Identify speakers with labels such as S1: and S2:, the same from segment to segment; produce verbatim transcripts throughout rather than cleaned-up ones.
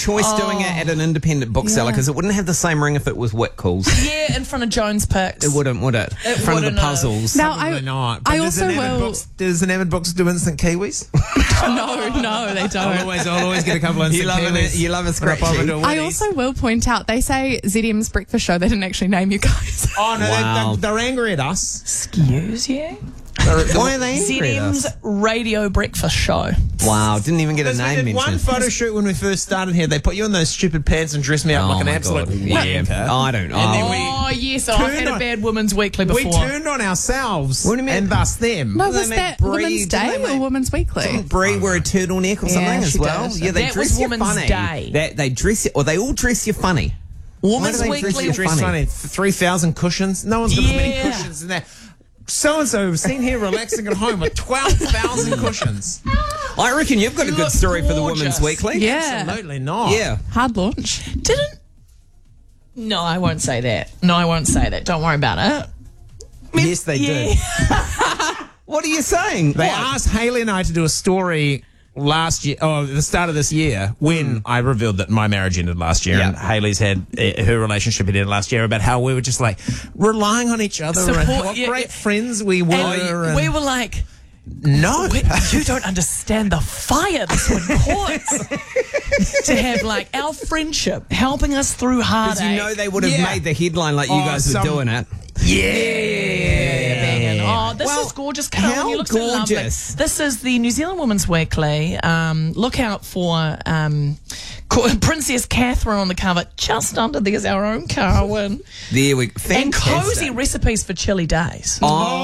S1: choice
S2: Oh.
S1: doing it at an independent bookseller because
S3: Yeah.
S1: it wouldn't have the same ring if it was Whitcoulls.
S2: Yeah, in front of Jones Picks.
S1: It wouldn't, would it?
S2: It
S1: in front of
S2: wouldn't
S1: the
S2: have.
S1: puzzles.
S3: Now,
S4: Probably
S3: I,
S4: not. But
S3: I
S4: does
S3: also
S4: an Avid
S3: will.
S4: Books, does an Avid Books do instant kiwis?
S3: No, no, they
S4: I'll
S3: don't.
S4: always, I'll always get a couple of
S1: You
S4: instant
S1: love
S4: kiwis.
S1: it. You love a
S4: Wrap up
S1: scratchy.
S4: into
S3: I
S4: Woodies.
S3: also will point out they say Z D M's breakfast show. They didn't actually name you guys.
S4: Oh no,
S1: Wow.
S4: they, they're, they're angry at us.
S2: Excuse you?
S1: Why are they
S2: Z
S1: angry at
S2: M's
S1: us?
S2: radio breakfast show.
S1: Wow, didn't even get a
S4: Because we
S1: name
S4: did one
S1: mentioned.
S4: photo shoot when we first started here. They put you in those stupid pants and dressed me up
S1: Oh
S4: like an
S1: my
S4: absolute
S1: God. Yeah.
S4: wanker.
S1: I don't know.
S4: And then
S1: Oh.
S4: we-
S2: Oh, yes, I've had
S4: turned
S2: a
S4: on-
S2: bad Women's Weekly before.
S4: We turned on ourselves
S1: What do you mean?
S4: and thus them.
S3: No,
S1: They
S3: was
S1: make
S3: that
S1: Brie-
S3: Women's
S1: didn't
S3: Day
S1: they
S3: or
S1: make-
S3: Women's Weekly?
S1: Brie wear a turtleneck or
S3: Yeah,
S1: something as
S3: she
S1: well.
S3: did.
S1: Yeah, they
S2: That
S1: dress
S2: was
S1: you
S2: Women's
S1: funny.
S2: Day.
S1: They, they dress you, or they all dress you funny.
S2: Women's
S1: Why do they dress
S2: Weekly.
S1: you
S4: Dressed
S1: funny?
S4: funny. three thousand cushions. No one's got as many
S2: Yeah.
S4: cushions in there. So-and-so seen here relaxing at home with twelve thousand cushions.
S1: I reckon you've got a
S2: You
S1: good
S2: look
S1: story for the
S2: gorgeous.
S1: Women's Weekly.
S3: Yeah.
S4: Absolutely not.
S1: Yeah.
S3: Hard launch.
S2: Didn't. No, I won't say that. No, I won't say that. Don't worry about it.
S4: Yes, they
S2: Yeah.
S4: did.
S1: What are you saying?
S4: They
S1: What?
S4: asked Haley and I to do a story last year, oh, at the start of this year, when I revealed that my marriage ended last year,
S1: Yeah.
S4: and Haley's had uh, her relationship ended last year, about how we were just like relying on each other and
S2: Support-
S4: what
S2: yeah,
S4: great
S2: yeah.
S4: friends we were.
S2: And
S4: and
S2: we were like,
S4: no,
S2: "Wait, you don't understand the fire this would cause to have like our friendship helping us through heartache."
S1: Because you know they would have
S4: Yeah.
S1: made the headline like you
S4: Oh,
S1: guys were
S4: some-
S1: doing it.
S2: Banging. Oh, this
S1: Well,
S2: is gorgeous, Carol.
S1: how
S2: You look so lovely.
S1: gorgeous.
S2: This is the New Zealand Women's Weekly. Um, look out for um, Co- Princess Catherine on the cover. Just under there's our own Carwin.
S1: There we
S2: And
S1: fantastic.
S2: cozy recipes for chilly days.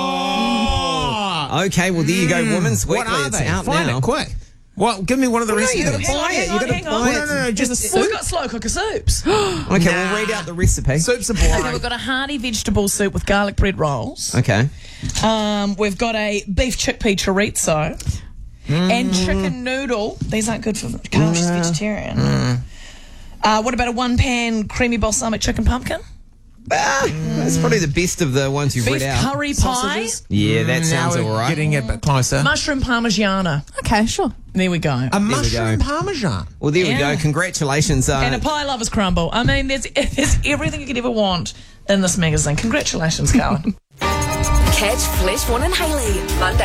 S1: Oh. Okay, well there you go. Women's Weekly.
S4: what are
S1: it's
S4: they?
S1: out
S4: Find
S1: now.
S4: it quick. Well, give me one of the
S1: Well, no,
S4: recipes.
S1: you gotta
S2: Hang on,
S1: buy it.
S2: hang
S1: You
S2: on,
S1: gotta
S2: hang
S1: buy
S2: on.
S1: it.
S4: No, no, no, just
S2: Well, we've got slow cooker soups.
S1: Okay, we'll read out the recipe.
S4: soups are
S2: Okay,
S4: boring.
S2: we've got a hearty vegetable soup with garlic bread rolls.
S1: Okay.
S2: Um, we've got a beef chickpea chorizo and chicken noodle. These aren't good for Carl, she's vegetarian. Uh, what about a one pan creamy balsamic chicken pumpkin?
S1: Ah, that's probably the best of the ones you've
S2: Beef
S1: read out.
S2: curry pie.
S4: Sausages?
S1: Yeah, that
S4: Now
S1: sounds
S4: we're
S1: all right.
S4: Getting a bit closer.
S2: Mushroom parmigiana.
S3: Okay, sure.
S2: There we go.
S4: A mushroom
S1: go.
S4: parmesan.
S1: Well, there
S2: Yeah.
S1: we go. Congratulations. Uh,
S2: And a pie lover's crumble. I mean, there's, there's everything you could ever want in this magazine. Congratulations, Carl.
S5: Catch Flesh, One and Haley Monday